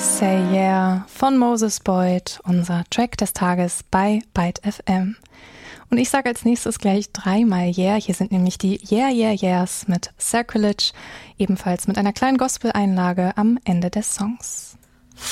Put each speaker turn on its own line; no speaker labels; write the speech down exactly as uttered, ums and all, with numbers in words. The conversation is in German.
Say Yeah von Moses Boyd, unser Track des Tages bei Byte F M. Und ich sage als nächstes gleich dreimal Yeah. Hier sind nämlich die Yeah Yeah Yeahs mit Sacrilege, ebenfalls mit einer kleinen Gospel-Einlage am Ende des Songs.